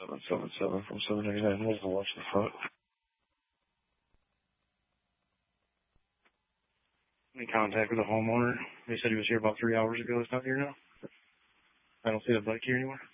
777 from 789 was the watch the front. In contact with the homeowner. They said he was here about 3 hours ago. It's not here now. I don't see the bike here anymore.